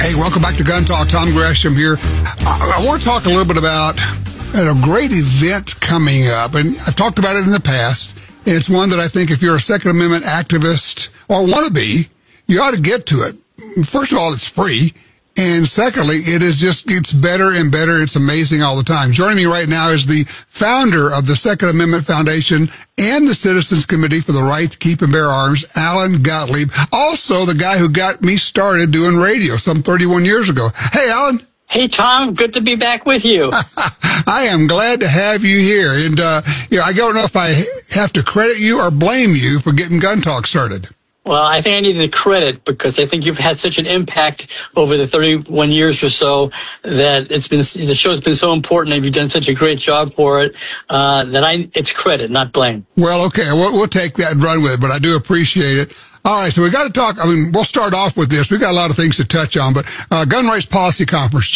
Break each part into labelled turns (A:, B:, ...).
A: Hey, welcome back to Gun Talk. Tom Gresham here. I want to talk a little bit about a great event coming up, and I've talked about it in the past, and it's one that I think if you're a Second Amendment activist or want to be, you ought to get to it. First of all, it's free, and secondly, it's better and better. It's amazing all the time. Joining me right now is the founder of the Second Amendment Foundation and the Citizens Committee for the Right to Keep and Bear Arms, Alan Gottlieb, also the guy who got me started doing radio some 31 years ago. Hey, Alan.
B: Hey, Tom. Good to be back with you.
A: I am glad to have you here. And, I don't know if I have to credit you or blame you for getting Gun Talk started.
B: Well, I think I need the credit because I think you've had such an impact over the 31 years or so that the show's been so important and you've done such a great job for it it's credit, not blame.
A: Well, okay, we'll take that and run with it, but I do appreciate it. All right, so we got to talk. We'll start off with this. We've got a lot of things to touch on, but Gun Rights Policy Conference,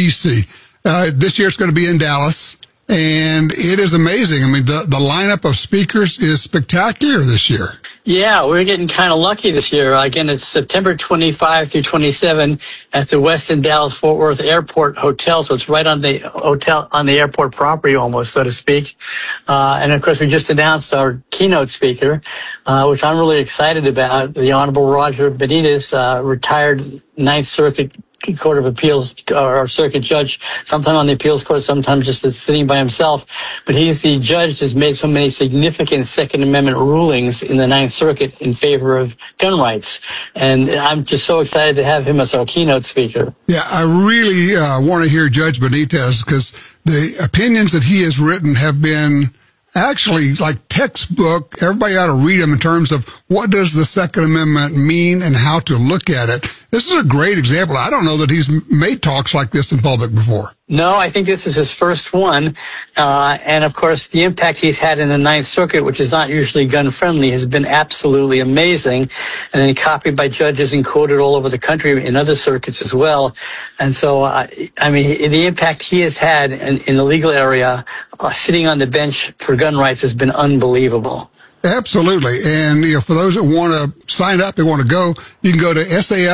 A: GRPC, this year it's going to be in Dallas, and it is amazing. The lineup of speakers is spectacular this year.
B: Yeah, we're getting kind of lucky this year. Again, it's September 25 through 27 at the Westin Dallas Fort Worth Airport Hotel. So it's right on the hotel, on the airport property almost, so to speak. And of course, we just announced our keynote speaker, which I'm really excited about. The Honorable Roger Benitez, retired Ninth Circuit Court of Appeals or circuit judge, sometimes on the appeals court, sometimes just sitting by himself. But he's the judge that's made so many significant Second Amendment rulings in the Ninth Circuit in favor of gun rights. And I'm just so excited to have him as our keynote speaker.
A: Yeah, I really want to hear Judge Benitez because the opinions that he has written have been actually like textbook. Everybody ought to read them in terms of what does the Second Amendment mean and how to look at it. This is a great example. I don't know that he's made talks like this in public before.
B: No, I think this is his first one. And of course, the impact he's had in the Ninth Circuit, which is not usually gun friendly, has been absolutely amazing. And then copied by judges and quoted all over the country in other circuits as well. And so, the impact he has had in the legal area, sitting on the bench for gun rights has been unbelievable.
A: Absolutely. And for those that want to sign up, they want to go, you can go to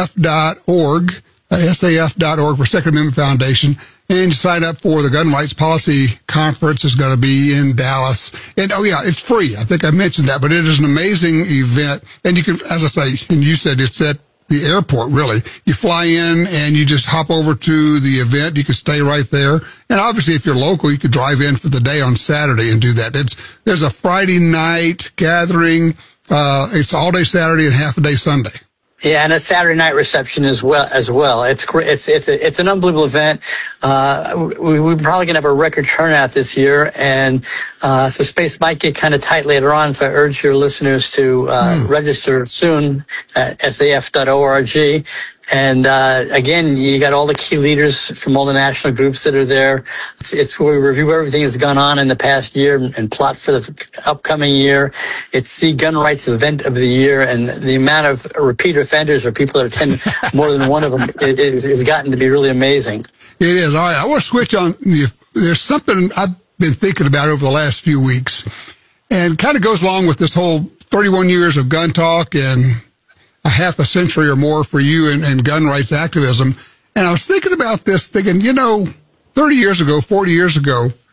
A: saf.org, saf.org for Second Amendment Foundation, and sign up for the Gun Rights Policy Conference. Is going to be in Dallas. And, it's free. I think I mentioned that, but it is an amazing event. And you can, as I say, and you said it's at the airport, really. You fly in and you just hop over to the event. You can stay right there. And obviously, if you're local, you could drive in for the day on Saturday and do that. There's a Friday night gathering. It's all day Saturday and half a day Sunday.
B: Yeah, and a Saturday night reception as well. It's great. It's an unbelievable event. We're probably gonna have a record turnout this year, and so space might get kind of tight later on. So I urge your listeners to register soon at saf.org. And again, you got all the key leaders from all the national groups that are there. It's where we review everything that's gone on in the past year and plot for the upcoming year. It's the gun rights event of the year, and the amount of repeat offenders or people that attend more than one of them has gotten to be really amazing.
A: It is. All right, I want to switch on. There's something I've been thinking about over the last few weeks, and kind of goes along with this whole 31 years of gun talk and a half a century or more for you and gun rights activism. And I was thinking about this, thinking, 30 years ago, 40 years ago,